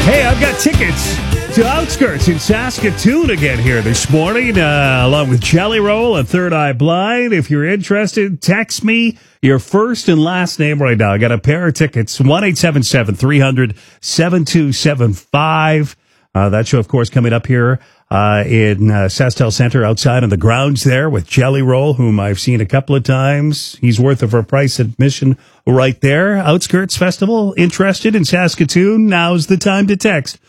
Hey, I've got tickets to Outskirts in Saskatoon again here this morning, along with Jelly Roll and Third Eye Blind. If you're interested, text me your first and last name right now. I got a pair of tickets, 1-877-300-7275. That show, of course, coming up here in Sastel Center outside on the grounds there with Jelly Roll, whom I've seen a couple of times. He's worth of a price admission right there. Outskirts Festival, interested in Saskatoon? Now's the time to text.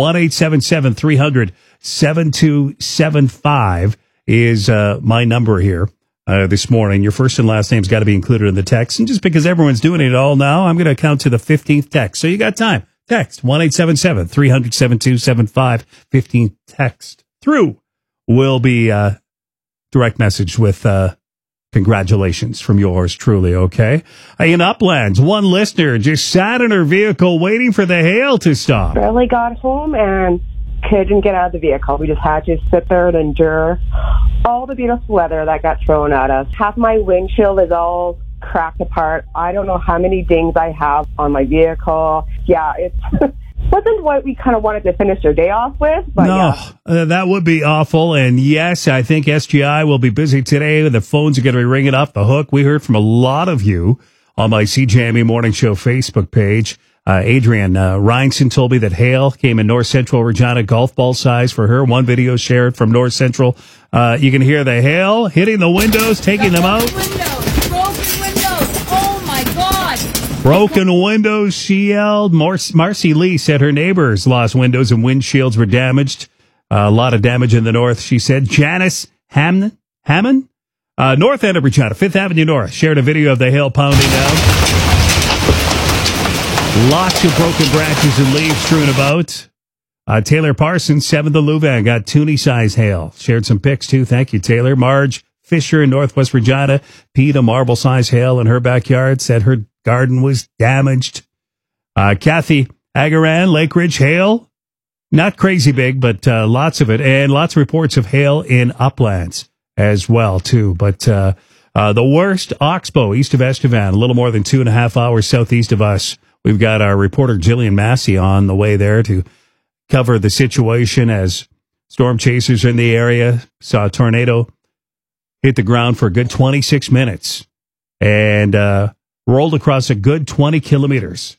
1-877-300-7275 is my number here this morning. Your first and last name's got to be included in the text. And just because everyone's doing it all now, I'm going to count to the 15th text. So you got time. Text 1-877-300-7275. 15 text through will be direct message with congratulations from yours truly, okay? In Uplands, one listener just sat in her vehicle waiting for the hail to stop. Barely got home and couldn't get out of the vehicle. We just had to sit there and endure all the beautiful weather that got thrown at us. Half my windshield is all cracked apart. I don't know how many dings I have on my vehicle. Yeah, it wasn't what we kind of wanted to finish our day off with. But no, yeah. That would be awful. And yes, I think SGI will be busy today. The phones are going to be ringing off the hook. We heard from a lot of you on my CJME Morning Show Facebook page. Adrian Reinson told me that hail came in North Central Regina, golf ball size for her. One video shared from North Central. You can hear the hail hitting the windows, taking them out. Broken windows, she yelled. Marcy Lee said her neighbors lost windows and windshields were damaged. A lot of damage in the north, she said. Janice Hammond, north end of Regina, 5th Avenue North, shared a video of the hail pounding down. Lots of broken branches and leaves strewn about. Taylor Parsons, 7th of Louvain, got Toonie-size hail. Shared some pics, too. Thank you, Taylor. Marge Fisher in Northwest Regina, Pete, a marble-size hail in her backyard, said her garden was damaged. Kathy Agaran, Lake Ridge hail. Not crazy big, but lots of it. And lots of reports of hail in Uplands as well, too. But the worst, Oxbow, east of Estevan, a little more than 2.5 hours southeast of us. We've got our reporter Jillian Massey on the way there to cover the situation as storm chasers in the area saw a tornado hit the ground for a good 26 minutes and rolled across a good 20 kilometers.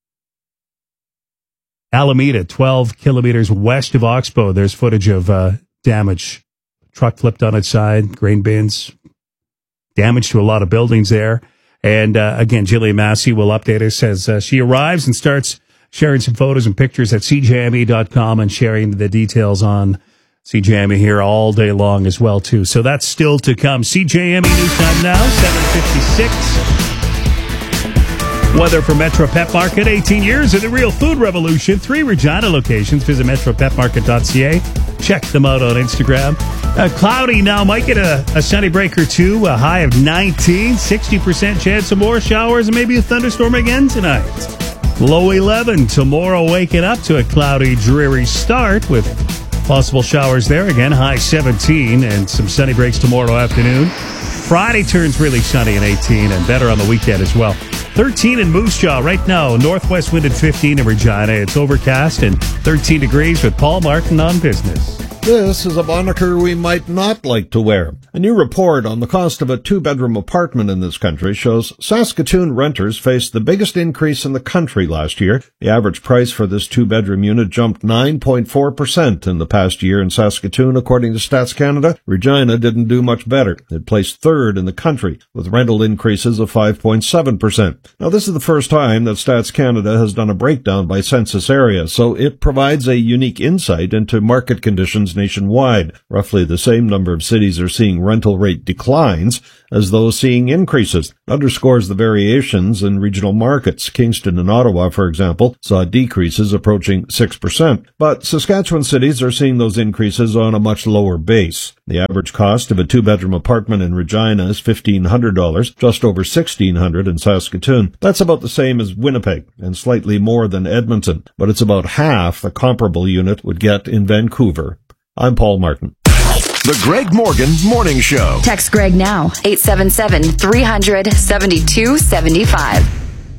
Alameda, 12 kilometers west of Oxbow. There's footage of damage. Truck flipped on its side, grain bins, damage to a lot of buildings there. And again, Jillian Massey will update us as she arrives and starts sharing some photos and pictures at cjme.com and sharing the details on CJME here all day long as well, too. So that's still to come. CJME News Time now, 7:56. Weather for Metro Pet Market, 18 years of the real food revolution. 3 Regina locations. Visit metropetmarket.ca. Check them out on Instagram. Cloudy now, might get a sunny break or two. A high of 19, 60% chance of more showers and maybe a thunderstorm again tonight. Low 11 tomorrow, waking up to a cloudy, dreary start with possible showers there. Again, high 17 and some sunny breaks tomorrow afternoon. Friday turns really sunny and 18 and better on the weekend as well. 13 in Moose Jaw right now. Northwest wind at 15 in Regina. It's overcast and 13 degrees with Paul Martin on business. This is a moniker we might not like to wear. A new report on the cost of a 2-bedroom apartment in this country shows Saskatoon renters faced the biggest increase in the country last year. The average price for this 2-bedroom unit jumped 9.4% in the past year in Saskatoon, according to Stats Canada. Regina didn't do much better. It placed 3rd in the country, with rental increases of 5.7%. Now, this is the first time that Stats Canada has done a breakdown by census area, so it provides a unique insight into market conditions nationwide. Roughly the same number of cities are seeing rental rate declines as those seeing increases. Underscores the variations in regional markets. Kingston and Ottawa, for example, saw decreases approaching 6%. But Saskatchewan cities are seeing those increases on a much lower base. The average cost of a 2-bedroom apartment in Regina is $1,500, just over $1,600 in Saskatoon. That's about the same as Winnipeg and slightly more than Edmonton, but it's about half the comparable unit would get in Vancouver. I'm Paul Martin. The Greg Morgan Morning Show. Text Greg now, 877-300-7275.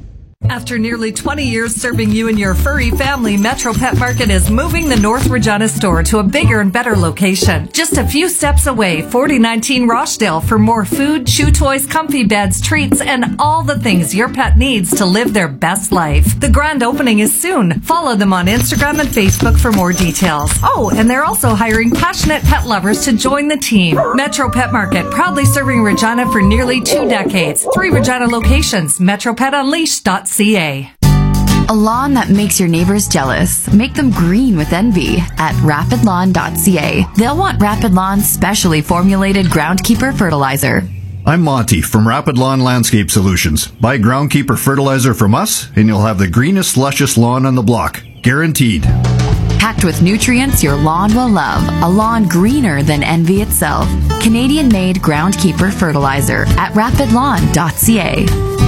After nearly 20 years serving you and your furry family, Metro Pet Market is moving the North Regina store to a bigger and better location. Just a few steps away, 4019 Rochdale, for more food, chew toys, comfy beds, treats, and all the things your pet needs to live their best life. The grand opening is soon. Follow them on Instagram and Facebook for more details. Oh, and they're also hiring passionate pet lovers to join the team. Metro Pet Market, proudly serving Regina for nearly 2 decades. 3 Regina locations, metropetunleashed.ca. A lawn that makes your neighbors jealous. Make them green with envy at rapidlawn.ca. They'll want Rapid Lawn's specially formulated Groundkeeper fertilizer. I'm Monty from Rapid Lawn Landscape Solutions. Buy Groundkeeper fertilizer from us and you'll have the greenest, luscious lawn on the block. Guaranteed. Packed with nutrients your lawn will love. A lawn greener than envy itself. Canadian-made Groundkeeper fertilizer at rapidlawn.ca.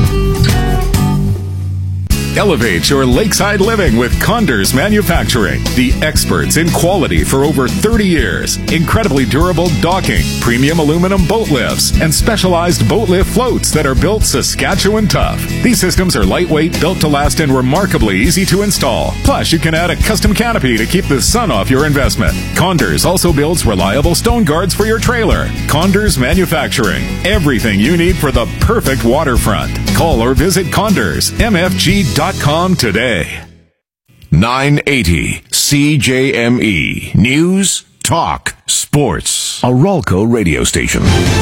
Elevate your lakeside living with Condors Manufacturing, the experts in quality for over 30 years. Incredibly durable docking, premium aluminum boat lifts, and specialized boat lift floats that are built Saskatchewan tough. These systems are lightweight, built to last, and remarkably easy to install. Plus, you can add a custom canopy to keep the sun off your investment. Condors also builds reliable stone guards for your trailer. Condors Manufacturing, everything you need for the perfect waterfront. Call or visit CondorsMFG.com today. 980 CJME News, Talk, Sports. A Rolco radio station.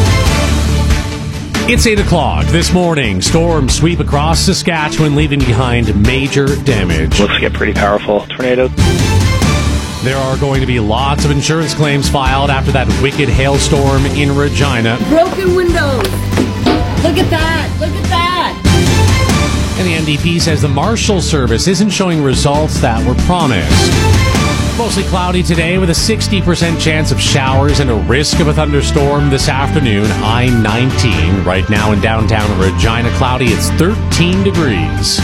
It's 8 o'clock this morning. Storms sweep across Saskatchewan, leaving behind major damage. Looks to get pretty powerful tornado. There are going to be lots of insurance claims filed after that wicked hailstorm in Regina. Broken windows. Look at that. Look at that. And the NDP says the Marshal Service isn't showing results that were promised. Mostly cloudy today with a 60% chance of showers and a risk of a thunderstorm this afternoon. High 19. Right now in downtown Regina, cloudy. It's 13 degrees.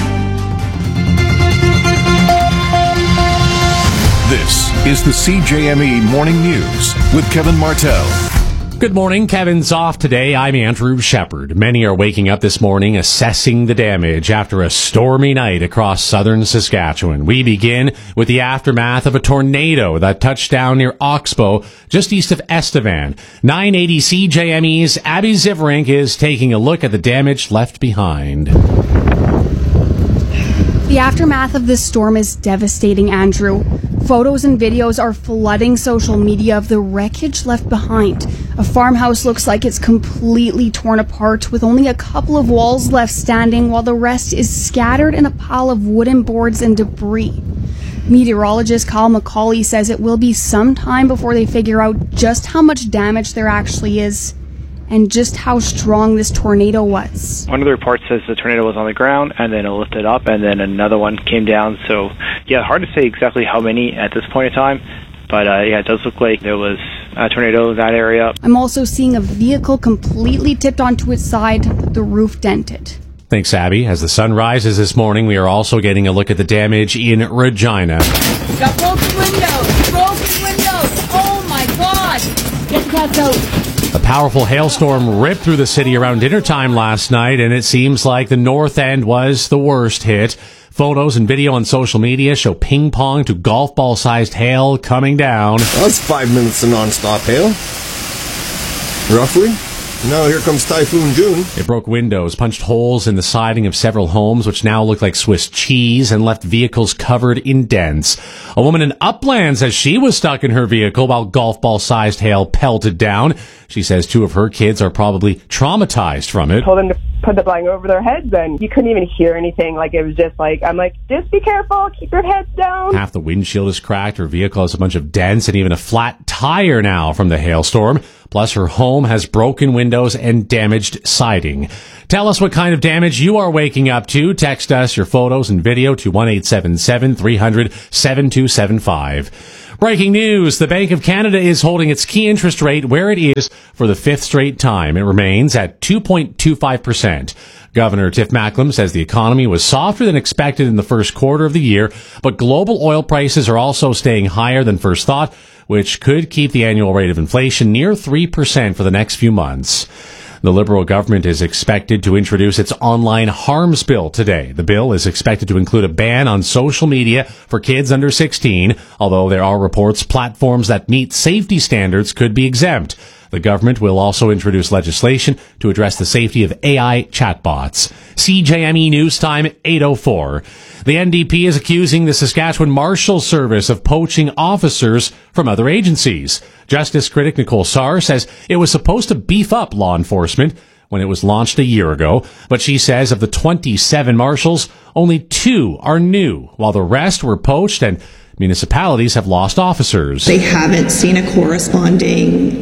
This is the CJME Morning News with Kevin Martell. Good morning. Kevin's off today. I'm Andrew Shepard. Many are waking up this morning assessing the damage after a stormy night across southern Saskatchewan. We begin with the aftermath of a tornado that touched down near Oxbow, just east of Estevan. 980 CJME's Abby Zivrink is taking a look at the damage left behind. The aftermath of this storm is devastating, Andrew. Photos and videos are flooding social media of the wreckage left behind. A farmhouse looks like it's completely torn apart, with only a couple of walls left standing, while the rest is scattered in a pile of wooden boards and debris. Meteorologist Kyle McCauley says it will be some time before they figure out just how much damage there actually is and just how strong this tornado was. One of the reports says the tornado was on the ground and then it lifted up and then another one came down. So, yeah, hard to say exactly how many at this point in time. But, yeah, it does look like there was a tornado in that area. I'm also seeing a vehicle completely tipped onto its side, the roof dented. Thanks, Abby. As the sun rises this morning, we are also getting a look at the damage in Regina. Got broken windows. Broken windows. Oh, my God. Get the cats out. A powerful hailstorm ripped through the city around dinner time last night, and it seems like the north end was the worst hit. Photos and video on social media show ping-pong to golf ball-sized hail coming down. Well, that's 5 minutes of non-stop hail, roughly. Now here comes Typhoon June. It broke windows, punched holes in the siding of several homes, which now look like Swiss cheese, and left vehicles covered in dents. A woman in Upland says she was stuck in her vehicle while golf ball-sized hail pelted down. She says 2 of her kids are probably traumatized from it. I told them to put the blanket over their heads, and you couldn't even hear anything. Like, it was just like, I'm like, just be careful, keep your heads down. Half the windshield is cracked. Her vehicle has a bunch of dents and even a flat tire now from the hailstorm. Plus, her home has broken windows and damaged siding. Tell us what kind of damage you are waking up to. Text us your photos and video to 1-877-300-7275. Breaking news, the Bank of Canada is holding its key interest rate where it is for the 5th straight time. It remains at 2.25%. Governor Tiff Macklem says the economy was softer than expected in the first quarter of the year, but global oil prices are also staying higher than first thought, which could keep the annual rate of inflation near 3% for the next few months. The Liberal government is expected to introduce its online harms bill today. The bill is expected to include a ban on social media for kids under 16, although there are reports platforms that meet safety standards could be exempt. The government will also introduce legislation to address the safety of AI chatbots. CJME News Time, 8:04. The NDP is accusing the Saskatchewan Marshal Service of poaching officers from other agencies. Justice critic Nicole Sarr says it was supposed to beef up law enforcement when it was launched a year ago, but she says of the 27 marshals, only 2 are new, while the rest were poached and municipalities have lost officers. They haven't seen a corresponding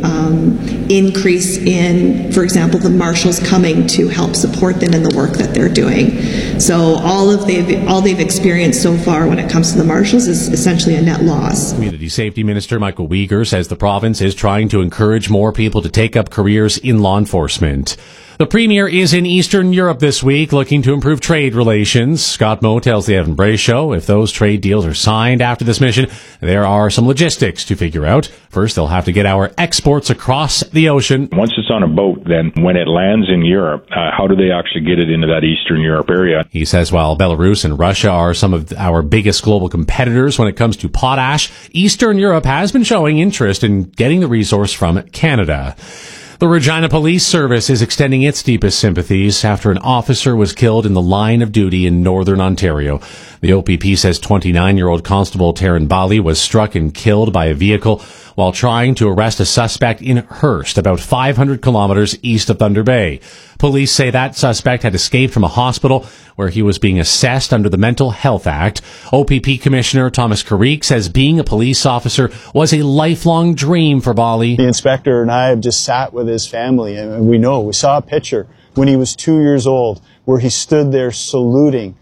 increase in, for example, the marshals coming to help support them in the work that they're doing. So all they've experienced so far when it comes to the marshals is essentially a net loss. Community Safety Minister Michael Uyghur says the province is trying to encourage more people to take up careers in law enforcement. The Premier is in Eastern Europe this week looking to improve trade relations. Scott Moe tells the Evan Bray Show if those trade deals are signed after this mission, there are some logistics to figure out. First, they'll have to get our exports across the ocean. Once it's on a boat, then when it lands in Europe, how do they actually get it into that Eastern Europe area? He says while Belarus and Russia are some of our biggest global competitors when it comes to potash, Eastern Europe has been showing interest in getting the resource from Canada. The Regina Police Service is extending its deepest sympathies after an officer was killed in the line of duty in Northern Ontario. The OPP says 29-year-old Constable Taryn Bali was struck and killed by a vehicle while trying to arrest a suspect in Hearst, about 500 kilometers east of Thunder Bay. Police say that suspect had escaped from a hospital where he was being assessed under the Mental Health Act. OPP Commissioner Thomas Carrique says being a police officer was a lifelong dream for Bali. The inspector and I have just sat with his family, and we saw a picture when he was 2 years old where he stood there saluting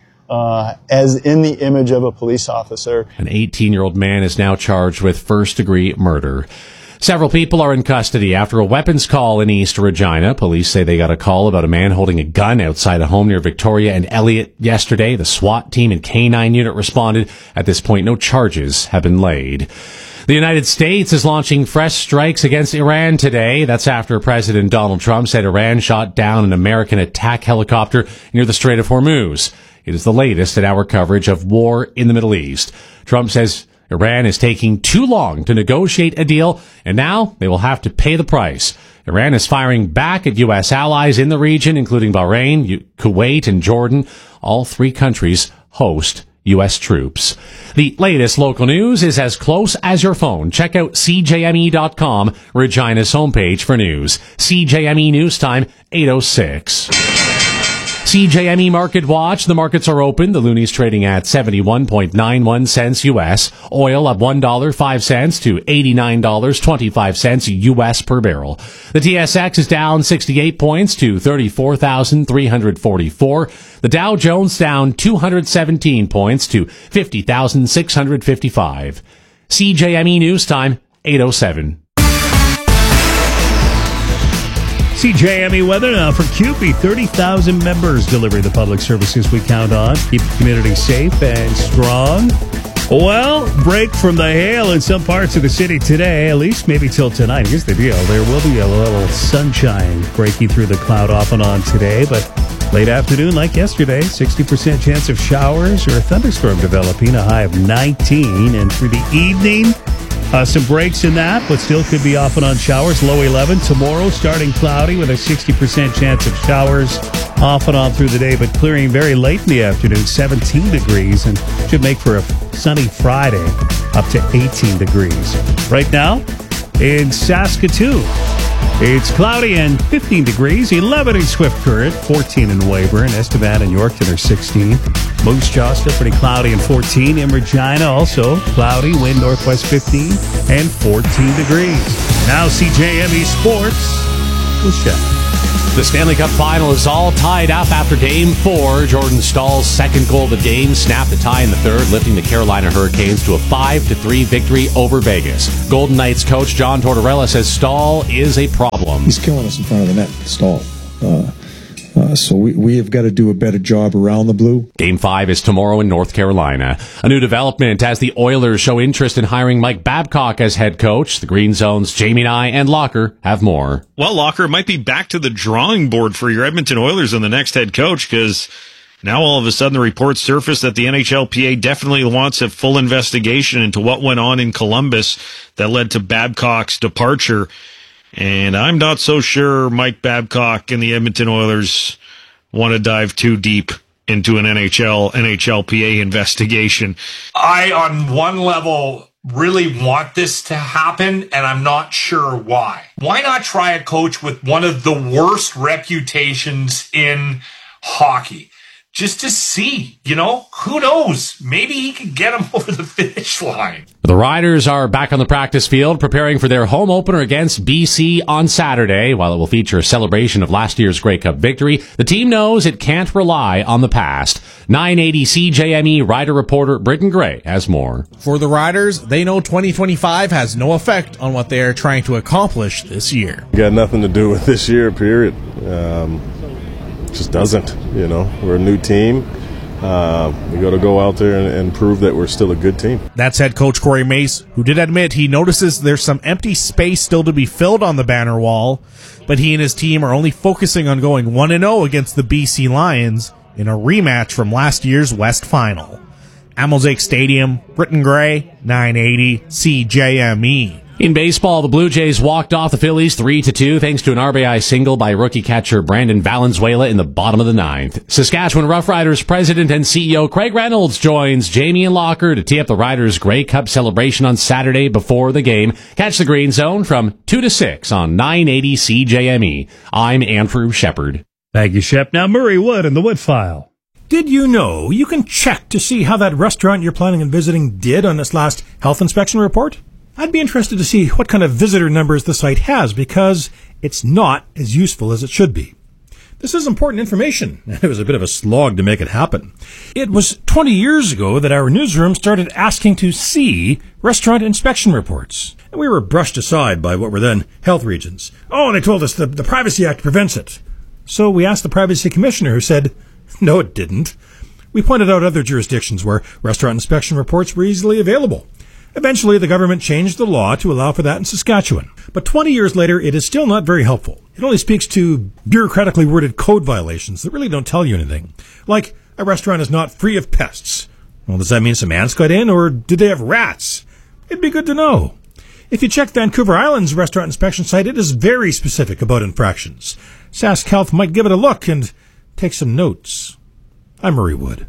as in the image of a police officer. An 18-year-old man is now charged with first-degree murder. Several people are in custody after a weapons call in East Regina. Police say they got a call about a man holding a gun outside a home near Victoria and Elliott yesterday. The SWAT team and K-9 unit responded. At this point, no charges have been laid. The United States is launching fresh strikes against Iran today. That's after President Donald Trump said Iran shot down an American attack helicopter near the Strait of Hormuz. It is the latest in our coverage of war in the Middle East. Trump says Iran is taking too long to negotiate a deal, and now they will have to pay the price. Iran is firing back at U.S. allies in the region, including Bahrain, Kuwait, and Jordan. All 3 countries host U.S. troops. The latest local news is as close as your phone. Check out CJME.com, Regina's homepage for news. CJME News Time, 8:06. CJME Market Watch. The markets are open. The Looney's trading at 71.91 cents U.S. Oil up $1.05 to $89.25 U.S. per barrel. The TSX is down 68 points to 34,344. The Dow Jones down 217 points to 50,655. CJME News Time, 8:07. CJME weather now for CUPE. 30,000 members deliver the public services we count on. Keep the community safe and strong. Well, break from the hail in some parts of the city today, at least maybe till tonight. Here's the deal. There will be a little sunshine breaking through the cloud off and on today, but late afternoon, like yesterday, 60% chance of showers or a thunderstorm developing, a high of 19. And through the evening, some breaks in that, but still could be off and on showers. Low 11. Tomorrow, starting cloudy with a 60% chance of showers off and on through the day, but clearing very late in the afternoon, 17 degrees, and should make for a sunny Friday, up to 18 degrees. Right now, in Saskatoon, it's cloudy and 15 degrees, 11 in Swift Current, 14 in Weyburn, Estevan and Yorkton are 16. Moose Jaw still pretty cloudy and 14. In Regina also cloudy, wind northwest 15 and 14 degrees. Now CJME Sports with Shep. The Stanley Cup final is all tied up after Game 4. Jordan Stahl's second goal of the game snapped the tie in the third, lifting the Carolina Hurricanes to a 5-3 victory over Vegas. Golden Knights coach John Tortorella says Stahl is a problem. He's killing us in front of the net, Stahl. So we have got to do a better job around the blue. Game 5 is tomorrow in North Carolina. A new development as the Oilers show interest in hiring Mike Babcock as head coach. The Green Zone's Jamie Nye and Locker have more. Well, Locker might be back to the drawing board for your Edmonton Oilers and the next head coach, because now all of a sudden the reports surface that the NHLPA definitely wants a full investigation into what went on in Columbus that led to Babcock's departure. And I'm not so sure Mike Babcock and the Edmonton Oilers want to dive too deep into an NHLPA investigation. I, on one level, really want this to happen, and I'm not sure why. Why not try a coach with one of the worst reputations in hockey? Just to see, who knows? Maybe he could get him over the finish line. The Riders are back on the practice field preparing for their home opener against BC on Saturday. While it will feature a celebration of last year's Grey Cup victory, the team knows it can't rely on the past. 980 CJME Rider reporter Britton Gray has more. For the Riders, they know 2025 has no effect on what they are trying to accomplish this year. Got nothing to do with this year, period. Just doesn't, we're a new team. We got to go out there and prove that we're still a good team. That's head coach Corey Mace, who did admit he notices there's some empty space still to be filled on the banner wall, but he and his team are only focusing on going 1-0 against the BC Lions in a rematch from last year's West Final. Amosake Stadium, Britton Gray, 980 CJME. In baseball, the Blue Jays walked off the Phillies 3-2 thanks to an RBI single by rookie catcher Brandon Valenzuela in the bottom of the ninth. Saskatchewan Roughriders president and CEO Craig Reynolds joins Jamie and Locker to tee up the Riders' Grey Cup celebration on Saturday before the game. Catch the Green Zone from 2 to 6 on 980 CJME. I'm Andrew Shepard. Thank you, Shep. Now Murray Wood in the Wood File. Did you know you can check to see how that restaurant you're planning on visiting did on its last health inspection report? I'd be interested to see what kind of visitor numbers the site has, because it's not as useful as it should be. This is important information, and it was a bit of a slog to make it happen. It was 20 years ago that our newsroom started asking to see restaurant inspection reports, and we were brushed aside by what were then health regions. Oh, and they told us the Privacy Act prevents it. So we asked the Privacy Commissioner, who said, no, it didn't. We pointed out other jurisdictions where restaurant inspection reports were easily available. Eventually, the government changed the law to allow for that in Saskatchewan. But 20 years later, it is still not very helpful. It only speaks to bureaucratically worded code violations that really don't tell you anything. Like, a restaurant is not free of pests. Well, does that mean some ants got in, or did they have rats? It'd be good to know. If you check Vancouver Island's restaurant inspection site, it is very specific about infractions. Sask Health might give it a look and take some notes. I'm Murray Wood.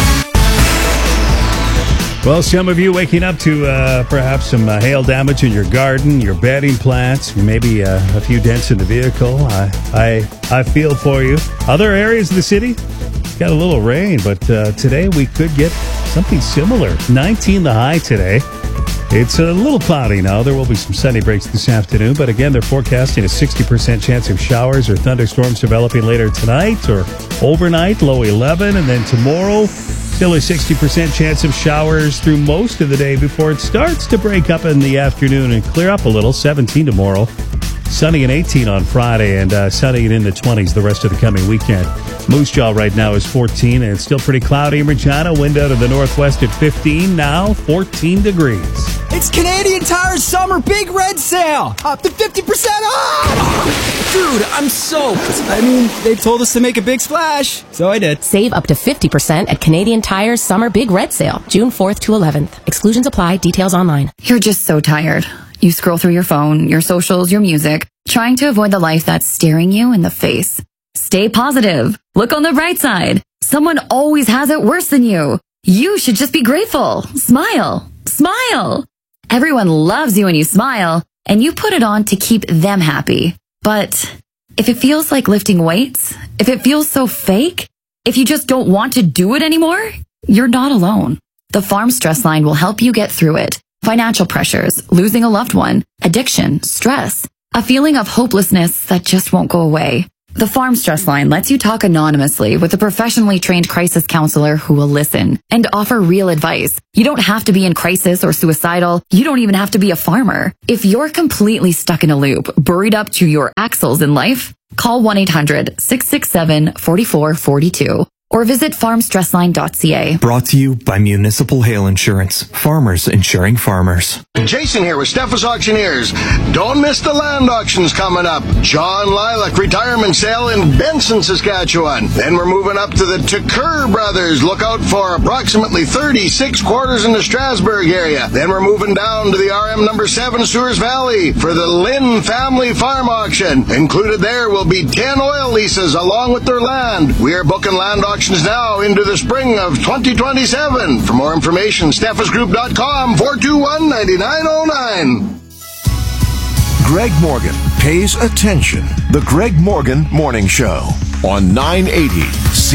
Well, some of you waking up to perhaps some hail damage in your garden, your bedding plants, maybe a few dents in the vehicle. I feel for you. Other areas of the city got a little rain, but today we could get something similar. 19 the high today. It's a little cloudy now. There will be some sunny breaks this afternoon, but again, they're forecasting a 60% chance of showers or thunderstorms developing later tonight or overnight, low 11, and then tomorrow, still a 60% chance of showers through most of the day before it starts to break up in the afternoon and clear up a little. 17 tomorrow, sunny and 18 on Friday, and sunny and in the 20s the rest of the coming weekend. Moose Jaw right now is 14, and it's still pretty cloudy in Regina. Wind out of the northwest at 15, now 14 degrees. It's Canadian Tire's summer big red sale. Up to 50% off! Dude, I'm soaked. I mean, they told us to make a big splash, so I did. Save up to 50% at Canadian Tire's summer big red sale, June 4th to 11th. Exclusions apply. Details online. You're just so tired. You scroll through your phone, your socials, your music, trying to avoid the life that's staring you in the face. Stay positive. Look on the bright side. Someone always has it worse than you. You should just be grateful. Smile. Smile. Everyone loves you when you smile, and you put it on to keep them happy. But if it feels like lifting weights, if it feels so fake, if you just don't want to do it anymore, you're not alone. The Farm Stress Line will help you get through it. Financial pressures, losing a loved one, addiction, stress, a feeling of hopelessness that just won't go away. The Farm Stress Line lets you talk anonymously with a professionally trained crisis counselor who will listen and offer real advice. You don't have to be in crisis or suicidal. You don't even have to be a farmer. If you're completely stuck in a loop, buried up to your axles in life, Call 1-800-667-4442 or visit farmstressline.ca. Brought to you by Municipal Hail Insurance. Farmers insuring farmers. Jason here with Steffes Auctioneers. Don't miss the land auctions coming up. John Lilac Retirement Sale in Benson, Saskatchewan. Then we're moving up to the Tucker Brothers. Look out for approximately 36 quarters in the Strasbourg area. Then we're moving down to the RM number 7 Sewers Valley for the Lynn Family Farm Auction. Included there will be 10 oil leases along with their land. We are booking land auctions now into the spring of 2027. For more information, steffesgroup.com 421-9909. Greg Morgan pays attention. The Greg Morgan Morning Show on 980 C.